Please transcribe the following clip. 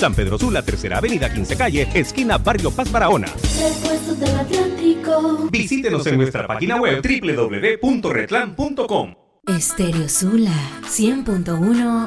San Pedro Sula, Tercera Avenida, 15 Calle, esquina Barrio Paz Barahona. Repuestos del Atlántico. Visítenos en nuestra página web www.retlan.com. Estéreo Sula 100.1